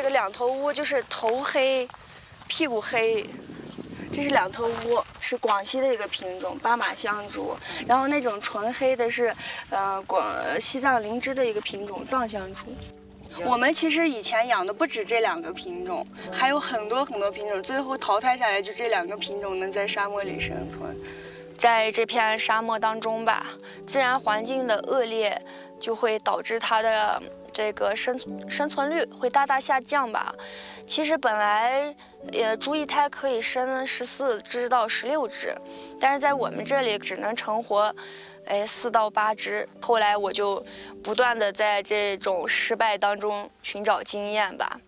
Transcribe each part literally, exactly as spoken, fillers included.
个两头乌，就是头黑，屁股黑。这是两头乌，是广西的一个品种巴马香猪。然后那种纯黑的是，呃，广西藏林芝的一个品种藏香猪。我们其实以前养的不止这两个品种，还有很多很多品种，最后淘汰下来就这两个品种能在沙漠里生存。在这片沙漠当中吧，自然环境的恶劣就会导致它的这个生生存率会大大下降吧。其实本来，呃，猪一胎可以生十四只到十六只，但是在我们这里只能成活，哎，四到八只。后来我就不断的在这种失败当中寻找经验吧。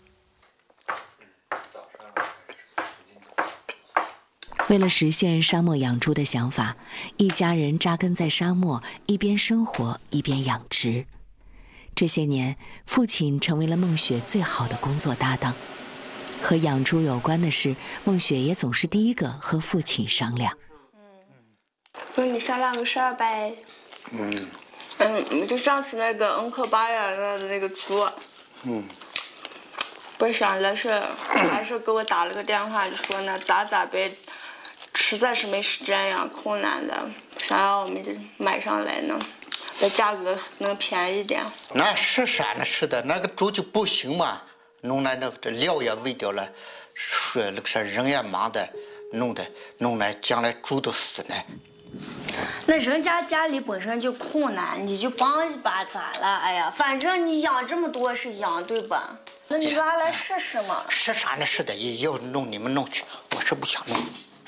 为了实现沙漠养猪的想法，一家人扎根在沙漠，一边生活一边养殖。这些年，父亲成为了孟雪最好的工作搭档。和养猪有关的事，孟雪也总是第一个和父亲商量。 嗯，说你商量个事儿呗。嗯。嗯，就上次那个恩克巴雅的那个猪。嗯。不想的是，还是给我打了个电话，就说呢咋咋呗，实在是没时间呀，困难的，想要我们就买上来呢，的价格能便宜点。 那是啥呢？是的，那个猪就不行嘛。弄来那这料也喂掉了，说那个啥人也忙的，弄的弄来将来猪都死了。 那人家家里本身就困难，你就帮一把咋了？哎呀，反正你养这么多是养对吧？那你拉来试试嘛。 是啥呢？是的，要弄你们弄去，我是不想弄。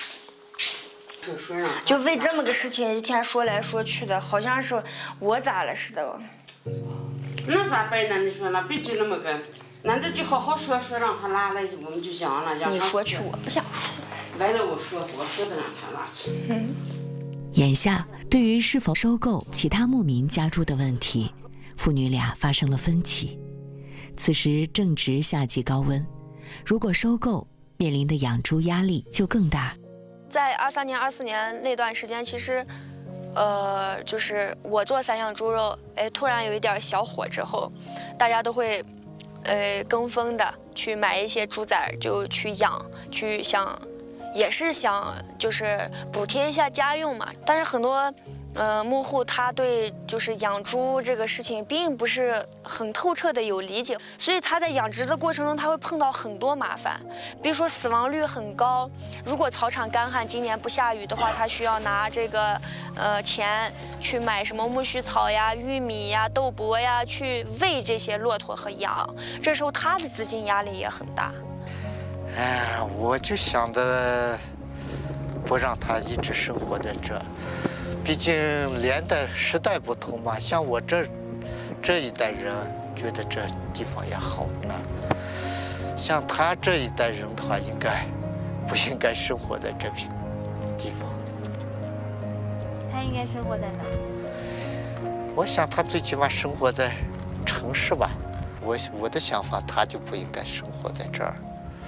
就为这么个事情，一天说来说去的，好像是我咋了似的。 那咋办呢？你说那别就那么个。那这就好好说说，让他拉来，我们就养了。 你说去，我不想说。 完了，我说，我说的让他拉去。 嗯。眼下，对于是否收购其他牧民家猪的问题，父女俩发生了分歧。此时正值夏季高温，如果收购，面临的养猪压力就更大。 在二三年、二四年那段时间，其实，呃，就是我做散养猪肉，哎，突然有一点小火之后，大家都会。呃，跟风的去买一些猪仔，就去养，去想，也是想就是补贴一下家用嘛。但是很多，呃，牧户他对就是养猪这个事情并不是很透彻的有理解，所以他在养殖的过程中他会碰到很多麻烦，比如说死亡率很高。如果草场干旱，今年不下雨的话，他需要拿这个呃钱去买什么苜蓿草呀、玉米呀、豆粕呀，去喂这些骆驼和羊。这时候他的资金压力也很大。 哎，我就想着不让他一直生活在这。毕竟年代时代不同嘛，像我这这一代人觉得这地方也好呢，像他这一代人的话，应该不应该生活在这片地方？ 他应该生活在哪？ 我想他最起码生活在城市吧。我我的想法，他就不应该生活在这儿。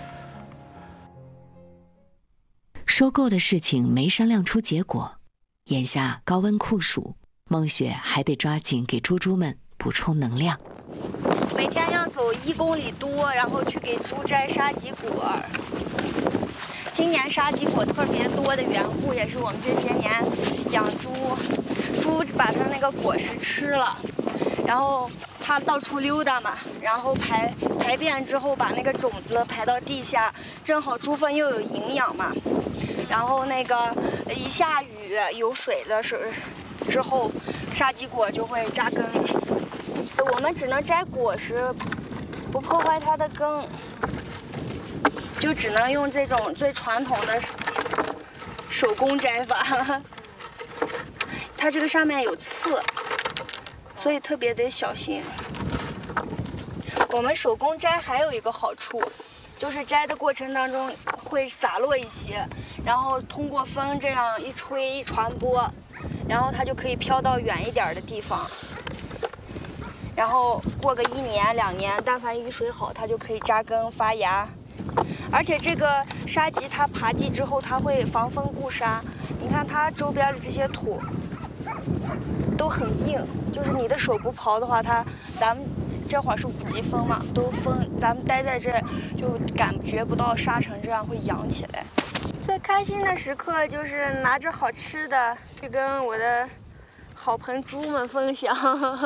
收购的事情没商量出结果。眼下高温酷暑，孟雪还得抓紧给猪猪们补充能量。 每天要走一公里多，然后去给猪摘沙棘果。今年沙棘果特别多的缘故，也是我们这些年养猪，猪把它那个果实吃了，然后它到处溜达嘛，然后排排便之后把那个种子排到地下，正好猪粪又有营养嘛。然后那个一下雨有水的时之后，沙棘果就会扎根。我们只能摘果实，不破坏它的根，就只能用这种最传统的手工摘法。它这个上面有刺，所以特别得小心。我们手工摘还有一个好处，就是摘的过程当中会洒落一些，然后通过风这样一吹一传播，然后它就可以飘到远一点的地方。然后过个一年两年，但凡雨水好，它就可以扎根发芽。而且这个沙棘它爬地之后，它会防风固沙。你看它周边的这些土都很硬，就是你的手不刨的话，它咱们这会儿是五级风嘛，都风，咱们待在这儿就感觉不到沙尘这样会扬起来。最开心的时刻就是拿着好吃的去跟我的好朋猪们分享，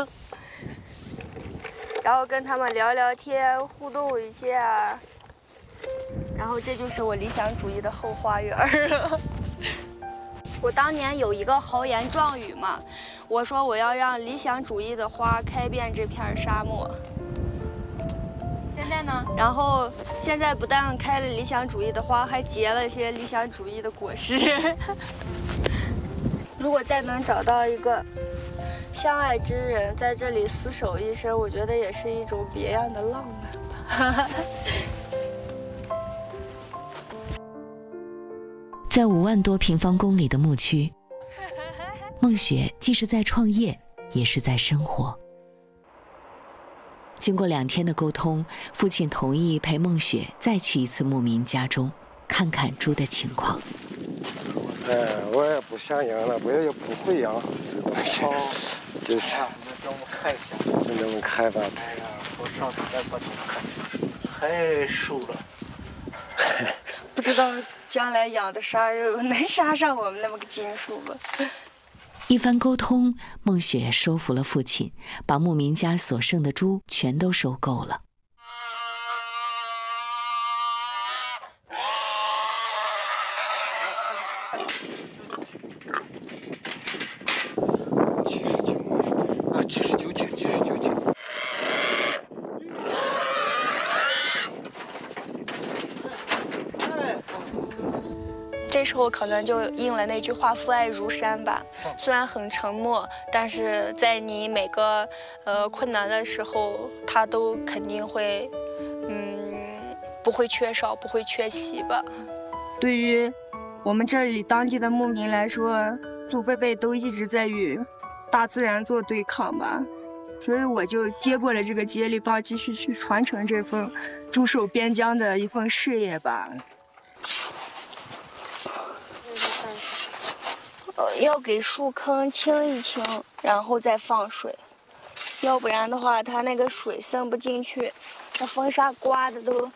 然后跟他们聊聊天，互动一下，然后这就是我理想主义的后花园。我当年有一个豪言壮语嘛，我说我要让理想主义的花开遍这片沙漠。 现在呢？ 然后现在不但开了理想主义的花，还结了一些理想主义的果实。如果再能找到一个相爱之人，在这里厮守一生，我觉得也是一种别样的浪漫吧。 在五万多平方公里的牧区，孟雪既是在创业，也是在生活。经过两天的沟通，父亲同意陪孟雪再去一次牧民家中，看看猪的情况。 哎，我也不想养了，我也不会养这东西，就是啊，那让我看一下。 就那么开吧。 哎呀，我上次来把你看，太瘦了。 不知道将来养的杀肉能杀上我们那么个斤数吧？ 一番沟通，孟雪说服了父亲，把牧民家所剩的猪全都收购了。 七十斤啊，七十九斤，七十九斤。 这时候可能就应了那句话"父爱如山"吧。虽然很沉默，但是在你每个呃困难的时候，他都肯定会，嗯，不会缺少，不会缺席吧。对于我们这里当地的牧民来说，祖辈辈都一直在与大自然做对抗吧。所以我就接过了这个接力棒，继续去传承这份驻守边疆的一份事业吧。呃，要给树坑清一清，然后再放水，要不然的话，它那个水渗不进去，那风沙刮的都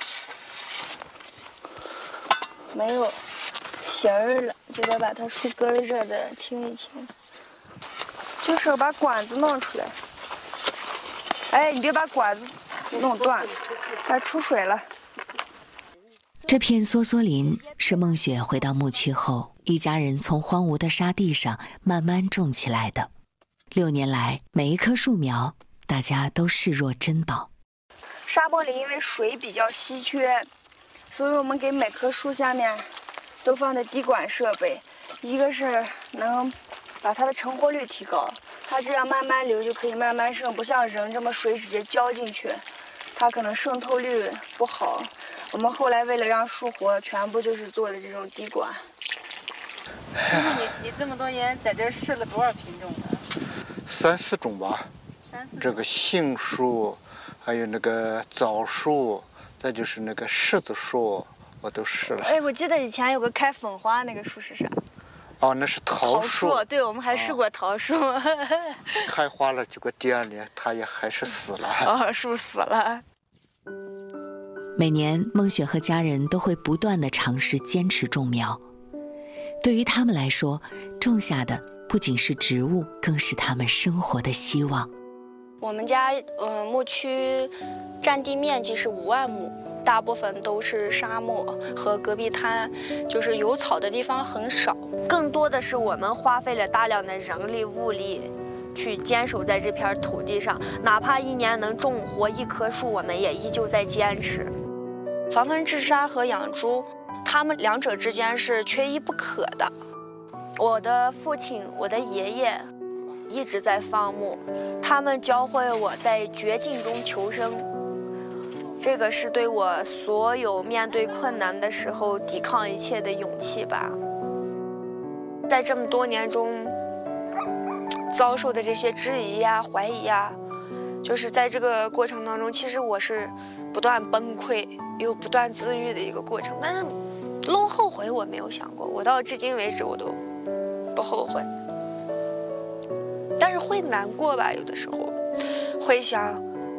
没有形儿了，就得把它树根儿这的清一清。就是把管子弄出来。哎，你别把管子弄断，它出水了。 这片梭梭林是孟雪回到牧区后，一家人从荒芜的沙地上慢慢种起来的。六年来，每一棵树苗，大家都视若珍宝。 沙漠里因为水比较稀缺，所以我们给每棵树下面都放的滴管设备，一个是能把它的成活率提高，它这样慢慢流就可以慢慢渗，不像人这么水直接浇进去，它可能渗透率不好。我们后来为了让树活，全部就是做的这种滴管。 那你你这么多年在这试了多少品种呢？ 三四种吧。 三四种。 这个杏树，还有那个枣树，再就是那个柿子树，我都试了。 哎，我记得以前有个开粉花那个树是啥？ 哦，那是桃树。 桃树，对，我们还试过桃树。哦、 开花了，结果第二年它也还是死了。 哦，树死了。 每年，孟雪和家人都会不断地尝试坚持种苗。对于他们来说，种下的不仅是植物，更是他们生活的希望。 我们家呃牧区占地面积是五万亩，大部分都是沙漠和戈壁滩，就是有草的地方很少。更多的是我们花费了大量的人力物力，去坚守在这片土地上，哪怕一年能种活一棵树，我们也依旧在坚持。防风治沙和养猪，它们两者之间是缺一不可的。我的父亲，我的爷爷一直在放牧，他们教会我在绝境中求生，这个是对我所有面对困难的时候抵抗一切的勇气吧。在这么多年中遭受的这些质疑呀、怀疑呀，就是在这个过程当中，其实我是不断崩溃又不断自愈的一个过程。但是弄后悔我没有想过，我到至今为止我都不后悔。但是会难过吧，有的时候会想，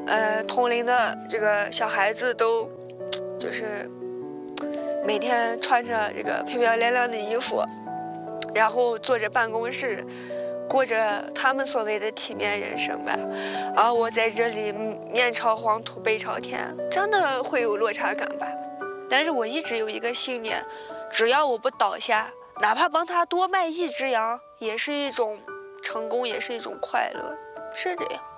呃同龄的这个小孩子都就是每天穿着这个漂漂亮亮的衣服，然后坐着办公室，过着他们所谓的体面人生吧。而我在这里面朝黄土背朝天，真的会有落差感吧。但是我一直有一个信念，只要我不倒下，哪怕帮他多卖一只羊，也是一种成功，也是一种快乐，是这样。